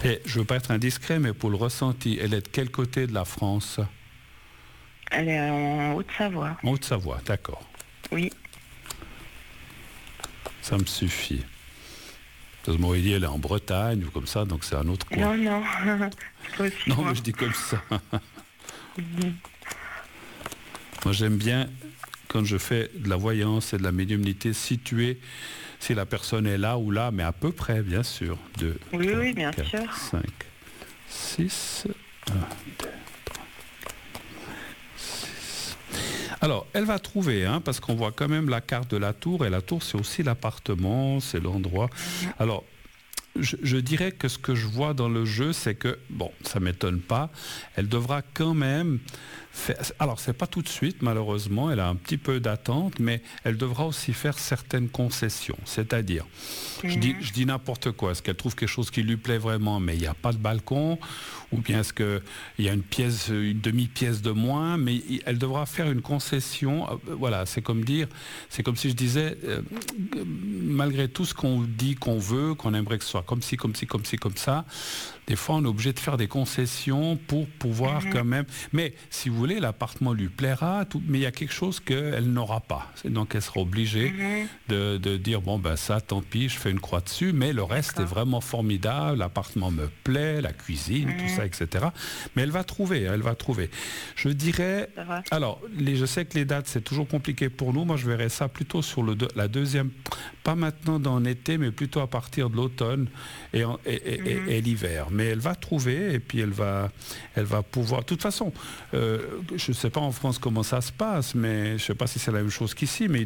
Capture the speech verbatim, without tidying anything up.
Et je ne veux pas être indiscret, mais pour le ressenti, elle est de quel côté de la France? Elle est en Haute-Savoie. En Haute-Savoie, d'accord. Oui. Ça me suffit. Parce que moi, il dit, elle est en Bretagne ou comme ça, donc c'est un autre coin. Non, non. Pas aussi Non, loin. mais je dis comme ça. Mhm. Moi, j'aime bien, quand je fais de la voyance et de la médiumnité, situer si la personne est là ou là, mais à peu près, bien sûr. deux, Oui, trois, oui, bien quatre, sûr. cinq, six, un, deux, trois, six. Alors, elle va trouver, hein, parce qu'on voit quand même la carte de la tour, et la tour, c'est aussi l'appartement, c'est l'endroit. Alors, je, je dirais que ce que je vois dans le jeu, c'est que, bon, ça ne m'étonne pas, elle devra quand même faire... Alors, c'est pas tout de suite, malheureusement, elle a un petit peu d'attente, mais elle devra aussi faire certaines concessions. C'est-à-dire, Mhm. je dis, je dis n'importe quoi, est-ce qu'elle trouve quelque chose qui lui plaît vraiment, mais il n'y a pas de balcon, ou bien est-ce qu'il y a une pièce, une demi-pièce de moins, mais elle devra faire une concession. Voilà, c'est comme dire, c'est comme si je disais, euh, malgré tout ce qu'on dit qu'on veut, qu'on aimerait que ce soit comme ci, comme ci, comme ci, comme ça, des fois on est obligé de faire des concessions pour pouvoir Mhm. quand même... Mais si vous voulez, l'appartement lui plaira, tout, mais il y a quelque chose qu'elle n'aura pas. Donc elle sera obligée Mhm. de, de dire, bon ben ça, tant pis, je fais une croix dessus, mais le reste est vraiment formidable, l'appartement me plaît, la cuisine, Mhm. tout ça, et cetera. Mais elle va trouver, elle va trouver. Je dirais... Ça va. Alors, les, je sais que les dates, c'est toujours compliqué pour nous. Moi, je verrais ça plutôt sur le, la deuxième... Pas maintenant dans l'été, mais plutôt à partir de l'automne et, en, et, et, Mhm. et, et l'hiver. Mais elle va trouver et puis elle va, elle va pouvoir... De toute façon, euh, je ne sais pas en France comment ça se passe, mais je ne sais pas si c'est la même chose qu'ici, mais